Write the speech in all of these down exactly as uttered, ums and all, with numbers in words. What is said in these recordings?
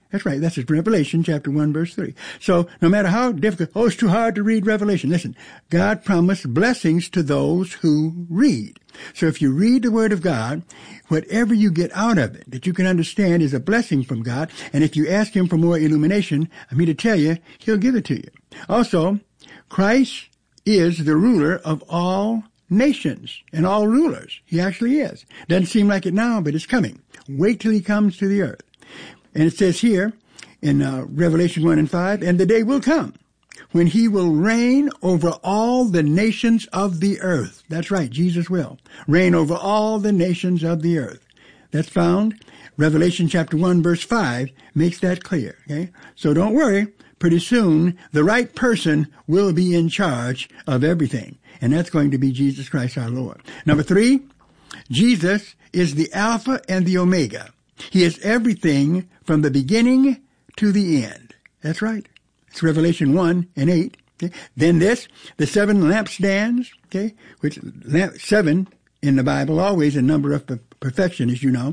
That's right. That's Revelation chapter one, verse three. So no matter how difficult, oh, it's too hard to read Revelation. Listen, God promised blessings to those who read. So if you read the Word of God, whatever you get out of it that you can understand is a blessing from God. And if you ask Him for more illumination, I'm here to tell you, He'll give it to you. Also, Christ is the ruler of all nations and all rulers. He actually is. Doesn't seem like it now, but it's coming. Wait till He comes to the earth. And it says here in uh, Revelation one and five, and the day will come when He will reign over all the nations of the earth. That's right, Jesus will reign over all the nations of the earth. That's found, Revelation chapter one, verse five makes that clear. Okay, so don't worry. Pretty soon, the right person will be in charge of everything, and that's going to be Jesus Christ our Lord. Number three, Jesus is the Alpha and the Omega. He is everything from the beginning to the end. That's right. It's Revelation one and eight. Okay. Then this, the seven lampstands, okay, which lamp, seven in the Bible, always a number of perfection, as you know.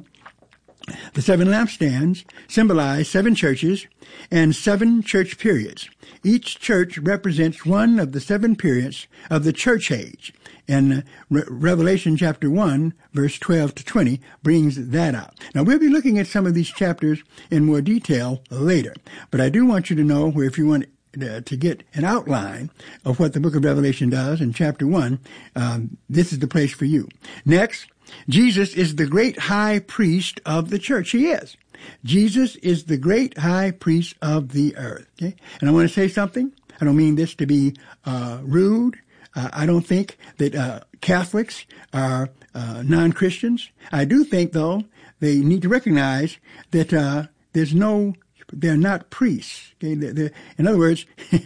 The seven lampstands symbolize seven churches and seven church periods. Each church represents one of the seven periods of the church age. And Re- Revelation chapter one, verse twelve to twenty brings that out. Now, we'll be looking at some of these chapters in more detail later. But I do want you to know where if you want uh, to get an outline of what the book of Revelation does in chapter one, um, this is the place for you. Next, Jesus is the great high priest of the church. He is. Jesus is the great high priest of the earth. Okay? And I want to say something. I don't mean this to be uh, rude. Uh, I don't think that uh, Catholics are uh, non-Christians. I do think, though, they need to recognize that uh, there's no, they're not priests. Okay? They're, they're, in other words,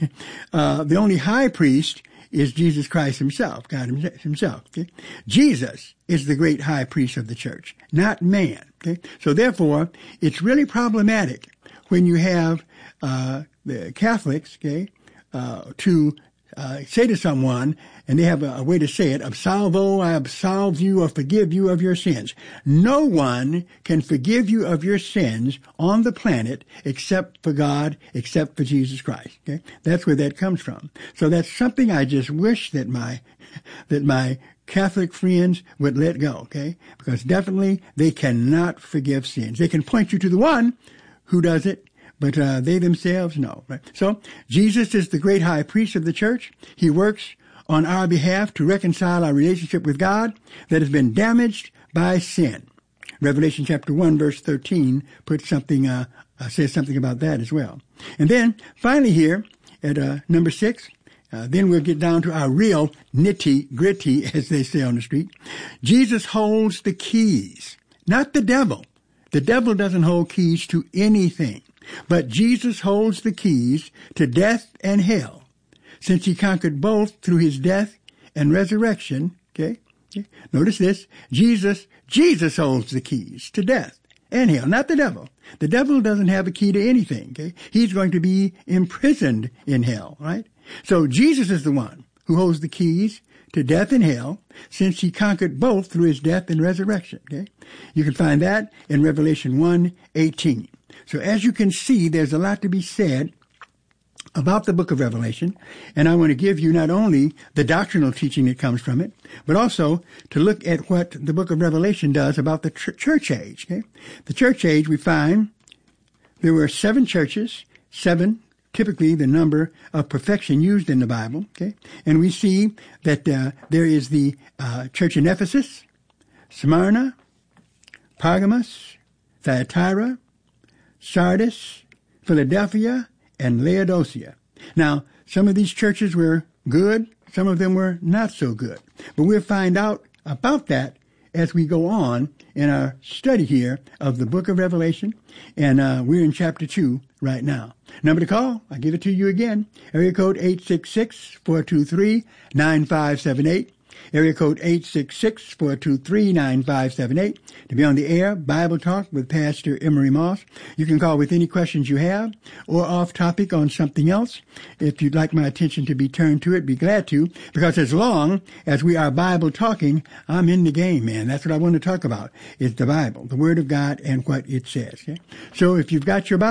uh, the only high priest is Jesus Christ Himself, God Himself. Okay? Jesus is the great high priest of the church, not man. Okay? So therefore, it's really problematic when you have uh, the Catholics, okay, uh, to Uh, say to someone, and they have a, a way to say it, absolvo, I absolve you or forgive you of your sins. No one can forgive you of your sins on the planet except for God, except for Jesus Christ. Okay, that's where that comes from. So that's something I just wish that my that my Catholic friends would let go. Okay, because definitely they cannot forgive sins. They can point you to the one who does it, but uh, they themselves, no. Right? So Jesus is the great high priest of the church. He works on our behalf to reconcile our relationship with God that has been damaged by sin. Revelation chapter one, verse thirteen puts something, uh, uh, says something about that as well. And then finally here at uh, number six, uh, then we'll get down to our real nitty gritty, as they say on the street. Jesus holds the keys, not the devil. The devil doesn't hold keys to anything. But Jesus holds the keys to death and hell, since He conquered both through His death and resurrection. Okay? okay? Notice this. Jesus, Jesus holds the keys to death and hell, not the devil. The devil doesn't have a key to anything. Okay? He's going to be imprisoned in hell, right? So Jesus is the one who holds the keys to death and hell, since He conquered both through His death and resurrection. Okay? You can find that in Revelation one eighteen. So as you can see, there's a lot to be said about the book of Revelation, and I want to give you not only the doctrinal teaching that comes from it, but also to look at what the book of Revelation does about the ch- church age. Okay? The church age, we find there were seven churches, seven, typically the number of perfection used in the Bible. Okay? And we see that uh, there is the uh, church in Ephesus, Smyrna, Pergamos, Thyatira, Sardis, Philadelphia, and Laodicea. Now, some of these churches were good, some of them were not so good. But we'll find out about that as we go on in our study here of the book of Revelation. And uh, we're in chapter two right now. Number to call, I'll give it to you again. Area code eight six six, four two three, nine five seven eight. Area code eight six six, four two three, nine five seven eight. To be on the air, Bible Talk with Pastor Emery Moss. You can call with any questions you have or off topic on something else. If you'd like my attention to be turned to it, be glad to, because as long as we are Bible talking, I'm in the game, man. That's what I want to talk about, is the Bible, the Word of God, and what it says. Okay? So if you've got your Bible,